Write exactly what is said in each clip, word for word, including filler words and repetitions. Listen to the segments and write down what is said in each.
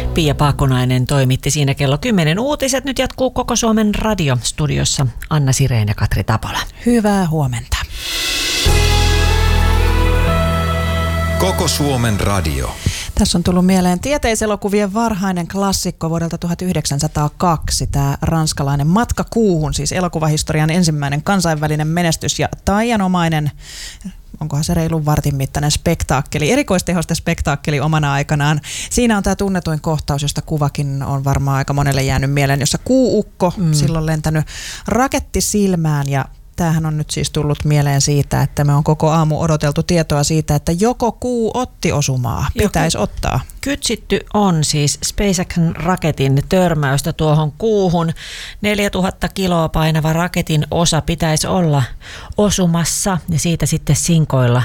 Pia Paakkonainen toimitti siinä kello kymmenen uutiset. Nyt jatkuu Koko Suomen radio studiossa Anna Sireen ja Katri Tapola. Hyvää huomenta. Koko Suomen radio. Tässä on tullut mieleen tieteiselokuvien varhainen klassikko vuodelta tuhatyhdeksänsataakaksi. Tämä ranskalainen Matka kuuhun, siis elokuvahistorian ensimmäinen kansainvälinen menestys ja taianomainen, onkohan se reilun vartin mittainen spektaakkeli, erikoistehosta spektaakkeli omana aikanaan. Siinä on tämä tunnetuin kohtaus, josta kuvakin on varmaan aika monelle jäänyt mieleen, jossa kuuukko mm. silloin lentänyt raketti silmään ja tämähän on nyt siis tullut mieleen siitä, että me on koko aamu odoteltu tietoa siitä, että joko kuu otti osumaa, pitäisi Joku ottaa. Kytsitty on siis SpaceXn raketin törmäystä tuohon kuuhun. neljätuhatta kiloa painava raketin osa pitäisi olla osumassa ja siitä sitten sinkoilla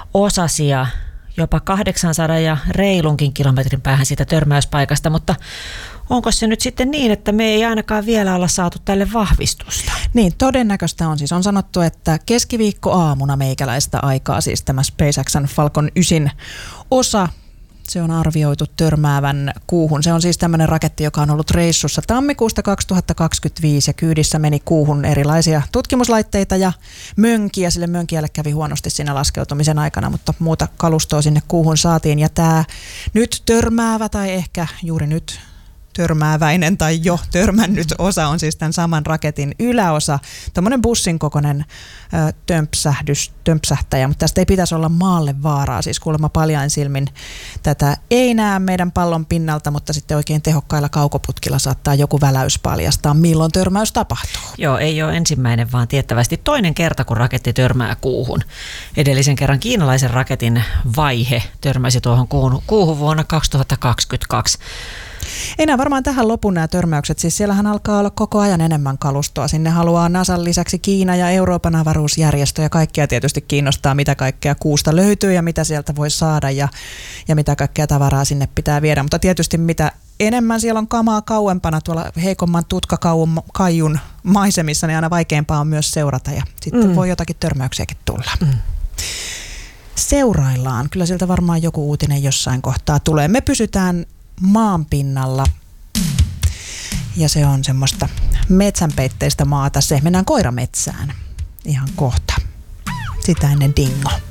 osasia jopa kahdeksansadan ja reilunkin kilometrin päähän siitä törmäyspaikasta, mutta onko se nyt sitten niin, että me ei ainakaan vielä olla saatu tälle vahvistusta? Niin, todennäköistä on siis. On sanottu, että keskiviikkoaamuna meikäläistä aikaa, siis tämä SpaceXn Falcon yhdeksän osa, se on arvioitu törmäävän kuuhun. Se on siis tämmöinen raketti, joka on ollut reissussa tammikuusta kaksituhattakaksikymmentäviisi ja kyydissä meni kuuhun erilaisia tutkimuslaitteita ja mönkiä. Sille mönkijälle kävi huonosti siinä laskeutumisen aikana, mutta muuta kalustoa sinne kuuhun saatiin. Ja tämä nyt törmäävä tai ehkä juuri nyt törmääväinen tai jo törmännyt osa on siis tämän saman raketin yläosa. Tämmöinen bussin kokoinen ö, tömpsähdys, tömpsähtäjä, mutta tästä ei pitäisi olla maalle vaaraa. Siis kuulemma paljain silmin tätä ei näe meidän pallon pinnalta, mutta sitten oikein tehokkailla kaukoputkilla saattaa joku väläys paljastaa, milloin törmäys tapahtuu. Joo, ei ole ensimmäinen, vaan tiettävästi toinen kerta, kun raketti törmää kuuhun. Edellisen kerran kiinalaisen raketin vaihe törmäsi tuohon kuuhun, kuuhun vuonna kaksituhattakaksikymmentäkaksi. Ei nämä varmaan tähän lopun nämä törmäykset, siis siellähän alkaa olla koko ajan enemmän kalustoa. Sinne haluaa NASAn lisäksi Kiina ja Euroopan avaruusjärjestö ja kaikkia tietysti kiinnostaa, mitä kaikkea kuusta löytyy ja mitä sieltä voi saada ja, ja mitä kaikkea tavaraa sinne pitää viedä. Mutta tietysti mitä enemmän siellä on kamaa kauempana tuolla heikomman tutkakaijun maisemissa, niin aina vaikeampaa on myös seurata ja sitten mm. voi jotakin törmäyksiäkin tulla. Mm. Seuraillaan. Kyllä sieltä varmaan joku uutinen jossain kohtaa tulee. Me pysytään maan pinnalla ja se on semmoista metsänpeitteistä maata. Se mennään koirametsään ihan kohta. Sitä ennen Dingo.